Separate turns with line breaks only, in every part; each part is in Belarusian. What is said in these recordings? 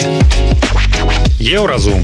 Еўразум.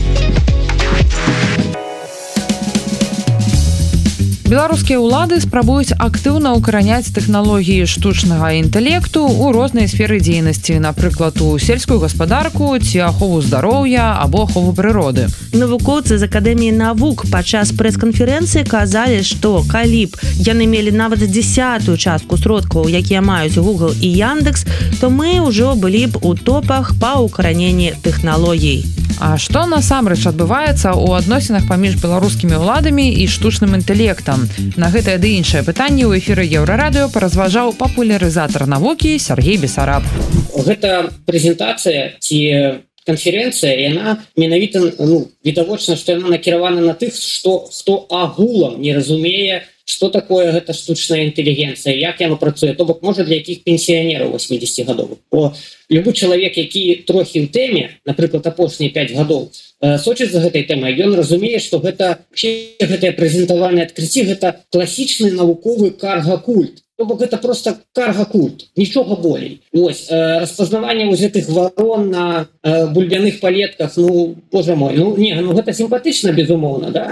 Беларускія ўлады спрабуюць актыўна ўкараняць тэхналогіі штучнага інтэлекту ў рознай сферы дзейнасці, напрыклад, у сельскую гаспадарку ці ахову здароўя або ахову прыроды.
Навукоўцы з Акадэміі навук падчас прэс-канферэнцыі казалі, што калі б яны мелі нават 10-ую частку сродкаў, якія маюць Google і Яндекс, то мы ўжо былі б у топах па ўкараненні тэхналогій.
А што насамрэч адбываецца ў адносінах паміж беларускімі ўладамі і штучным інтэлектам? На гэтае ды іншае пытанне ў эфіры Еўрарадыё паразважаў папулярызатар навукі Сергей Бесараб.
Гэта прэзентацыя ці канферэнцыя, яна менавіта відавочна, што яна накіравана на тых, хто агулам не разумее, што такое гэта штучная інтэлігенцыя, як яно працуе, то бок можа для якіх пенсіянераў 80-гадовых. Бо любы чалавек, які трохі ў тэме, напрыклад, апошнія 5 гадоў, сочыць за гэтай тэмай, ён разумее, што гэтае прэзентаванае адкрыцці гэта класічны навуковы карга-культ. То бок гэта просто карга-культ, нічога болей. Вось, распазнаванне вось гэтых варон на бульбяных палетках, боже мой, гэта сімпатычна, безумоўна, да?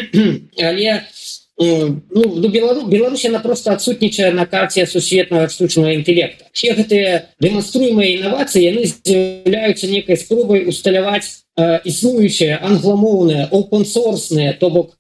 Але Беларусь, яна просто адсутнічае на карце сусветнага штучнага інтэлекта. Все гэтыя дэманструемыя інавацыі, яны з'яўляюцца некай спробай усталяваць існуючыя англамоўныя, open-source-ныя, то бок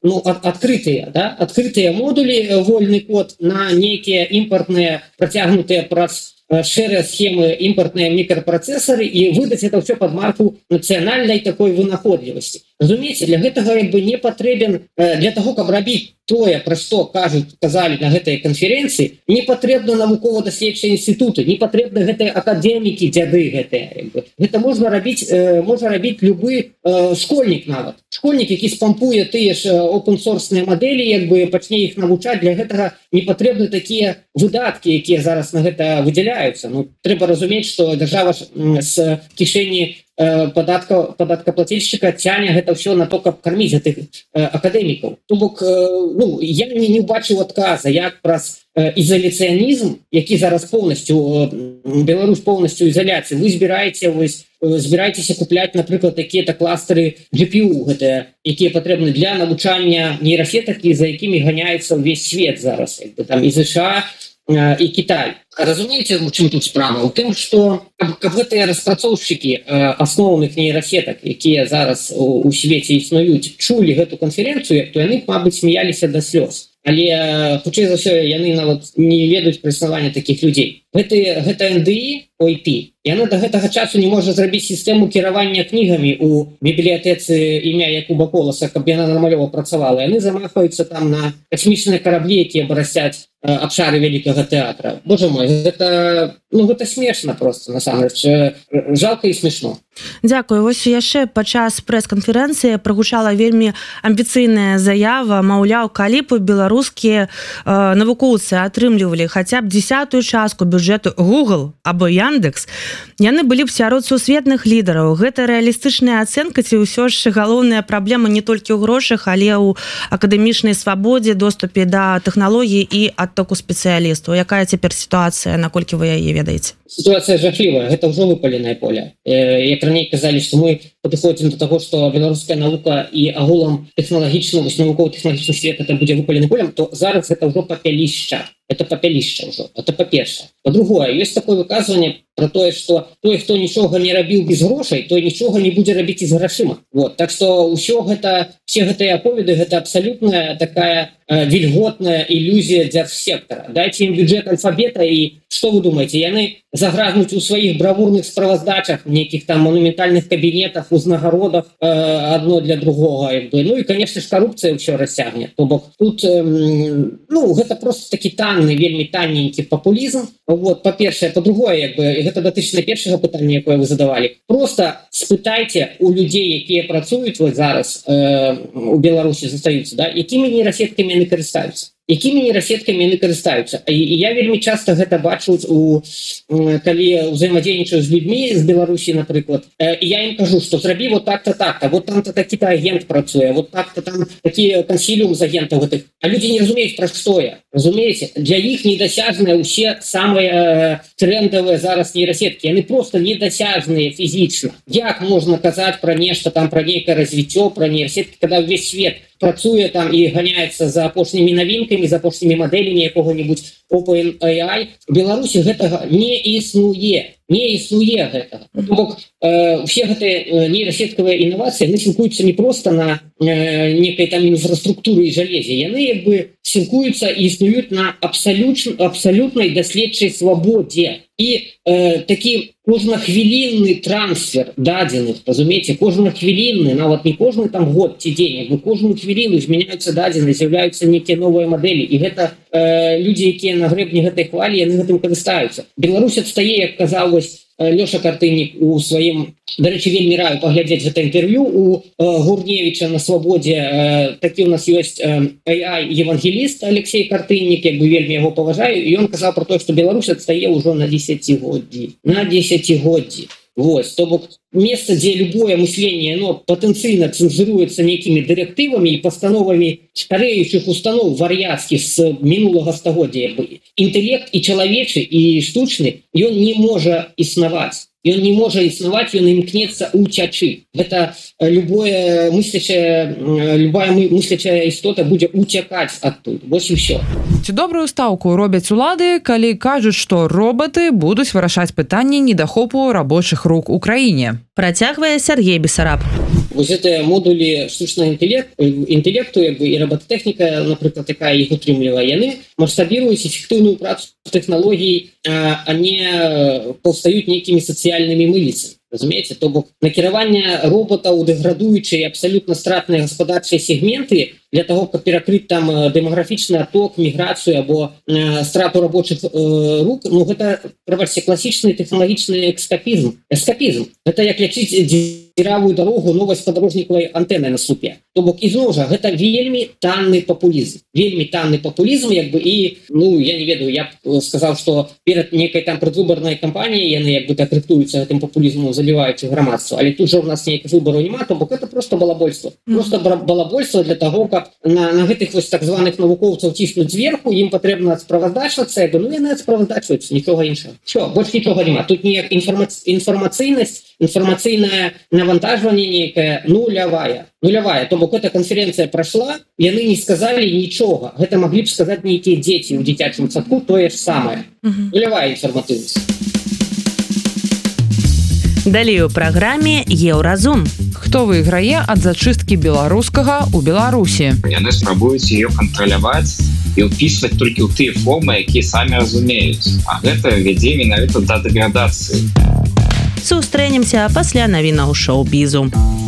адкрытыя модулі, вольны код на нейкія імпартныя, працягнутыя праз шэрыя схемы імпартныя мікрапрацэсары і выдаць это ўсё пад марку нацыянальнай такой вынаходлівасці. Разумееце, для гэтага не патрэбен, для таго, каб рабіць тое, пра што казалі на гэтай канферэнцыі, не патрэбна навукова-даследчыя інстытуты, не патрэбны гэтыя акадэмікі, дзяды гэтыя. Гэта можа рабіць любы школьнік нават. Школьнік, які спампуе тыя ж open-source-ныя мадэлі, пачне іх навучаць, для гэтага не патрэбны такія выдаткі, якія зараз на гэта выдзяляюцца. Трэба разумець, што дзяржава з кішэні падаткаплательшчыка цяне гэта ўсё на то, каб карміць гэтых акадэмікаў. То бок, я не бачыў адказа, як праз ізаляцыянізм, які зараз Беларусь поўнасцю ізаляцыі, вы збіраецеся купляць, напрыклад, такія-то кластары GPU, якія патрэбны для навучання нейрасетак, за якімі ганяецца ўвесь свет зараз, там і США, і Кітай. Разумееце, у чым тут справа? У тым, што каб гэтыя распрацоўшчыкі асноўных нейрасетак, якія зараз у свеце існуюць, чулі гэту канферэнцыю, то яны, мабыць, смяяліся да слёз. Але, хутчэй за ўсё, яны нават не ведаюць пра існаванне такіх людзей. Гэта НДІ, OIP, яна да гэтага часу не можа зрабіць сістэму кіравання кнігамі у бібліятэцы імя Якуба Коласа, каб яна нармалёва працавала. Яны замахаюцца там на касмічныя караблі, якія барасцяць абшары вялікага тэатра. Боже мой, гэта смешна просто, насамрэч. Жалка і смешно.
Дзякую. Вось яшчэ падчас прэс-канферэнцыі прагучала вельмі амбіцыйная заява, маўляў, калі б беларускія навукоўцы атрымлівалі хаця б 10-ую частку бюджэту Google або Яндекс, яны былі б сярод сусветных лідараў. Гэта рэалістычная ацэнка ці ўсё ж галоўная праблема не толькі ў грошах, але ў акадэмічнай свабодзе, доступе да тэхналогій і адтоку спецыялістаў. Якая цяпер сітуацыя, наколькі вы яе ведаеце?
Сітуацыя жахлівая, гэта ўжо выпаленае поле. Як раней казалі, што мы падыходзім до таго, што беларуская навука і агулам тэхналагічна, навукова-тэхналагічны свет это будзе выпаленым полем, то зараз гэта ўжо папялішча. Это папялішча ўжо, это па-першае. Па-другое, ёсць такое выказванне про тое, што той, хто нічога не рабіў без грошай, той нічога не будзе рабіць і з грашыма. Так што все гэтыя аповеды, гэта абсалютная такая вільготная ілюзія дзяржсектара. Дайце ім бюджэт альфабета і што вы думаеце, яны загразнуць у сваіх бравурных справаздачах, нейкіх там монументальных кабінетах, узнагародах адно для другога. Ну і, конечно ж, карупцыя ўсё расцягне. То бок тут, гэта просто такі вельмі танненькі папулізм. Па-першае, па-другое, гэта датычна першага пытання, якое вы задавалі. Просто спытайце у людзей, якія працуюць зараз у Беларусі застаюцца, якімі нейрасеткамі яны карыстаюцца. якімі нейрасеткамі яны карыстаюцца. І я вельмі часта гэта бачу, калі ўзаемадзейнічаю з людзьмі з Беларусі, напрыклад, і я ім кажу, што зрабі вот так-то, так-то, вот там-то такі-то агент працуе, вот так-то там такі кансіліум з агентаў гэтых. А людзі не разумеюць, пра што я. Разумееце? Для іх недасяжныя ўсе самыя трендавыя зараз нейрасеткі. Яны просто недасяжныя фізічна. Як можна казаць пра нешта, там, пра нейкае развіццё, пра нейрасеткі, калі ўвесь свет працуе там і ганяецца за апошнімі навінкамі, за апошнімі мадэлямі якога-нибудь OpenAI. В Беларусі гэтага не існуе. Не існуе гэтага. Бок усе гэтыя нейрасеткавыя інавацыі, яны сілкуюцца не проста на некай там інфраструктуры і жалезе. Яны як бы сілкуюцца і існуюць на абсалютнай даследчай свабодзе. І такі кожнахвілінны трансфер дадзеных, разумееце, кожнахвілінны, нават не кожны там год ці дзень, як бы кожную хвіліну змяняюцца дадзеныя, з'яўляюцца нейкія новыя мадэлі, і гэта людзі, якія на грэбні гэтай хвалі, яны гэтым карыстаюцца. Беларусь адстае, як казаў Лёша Картыннік у сваім, дарэчы, вельмі раю паглядзець гэта інтэрв'ю у Гурневіча на свабодзе. Такі у нас ёсць AI-евангеліст Алексей Картыннік, як бы вельмі яго паважаю, і ён казаў пра тое, што Беларусь адстае ўжо на 10годдзі. На 10годдзі. Вось, то бок месца, дзе любое мысленне, оно патэнцыйна цэнзуруецца нейкімі дырэктывамі і пастановамі старэючых устаноў вар'яцкіх з мінулага стагоддзя. Інтэлект і чалавечы, і штучны, ён не можа існаваць. Ён не можа існаваць, ён імкнецца уцячы. Гэта любая мыслячая істота будзе уцякаць адтуль. Вось і ўсё.
Ці добрую стаўку робяць улады, калі кажуць, што роботы будуць вырашаць пытанні недахопу рабочых рук у краіне?
Працягвае Сергей Бессараб.
Вось гэтыя модулі штучнага інтэлекту і робототэхніка, напрыклад, такая іх утрымлівае, яны масштабіруюць эфектыўную працу тэхналогій, а не паўстаюць нейкімі сацыяльнымі мыліцамі. Разумееце, то бок накіраванне роботаў у дэградуючыя абсалютна стратныя гаспадарчыя сегменты для того, каб перакрыць там дэмаграфічны аток, міграцыю або страту рабочых рук, ну гэта, прабачце, класічны тэхналагічны эскапізм. Гэта як лячыць дзіравую дарогу новай спадарожнікавай антэнай на слупе. То бок, ізноў жа, гэта вельмі танны папулізм. Вельмі танны папулізм, як бы, і, ну, я не ведаю, я б сказаў, што перад нейкай там прадвыбарнай кампаніяй яны як бы так рыхтуюцца гэтым папулізмом, заліваючы грамадства. Але тут жа ў нас нейкіх выбараў няма, то бок гэта просто балабольство. Просто балабольство для таго, каб на гэтых вось так званых навукоўцаў ціснуць зверху, ім патрэбна справаздачвацца, ну яны справаздачваюцца, нічога іншага. Всё, больш нічога няма. Тут ніяк інфармацыйнасць, інфармацыйнае навантажванне нейкае нулявая. То бок эта канферэнцыя прайшла, яны не сказалі нічога. Гэта маглі б сказаць нейкія дзеці ў дзіцячым садку, тое ж самае. Нулявая інфарматыўнасць.
Далей у праграме Еўразум.
Хто выйграе ад зачысткі беларускага ў Беларусі?
Яны спрабуюць ее кантраляваць і ўпісваць толькі ў тыя формы, якія самі разумеюць. А гэта вядзе менавіта да дэградацыі.
Сустрэнемся пасля навінаў шоу-бізу.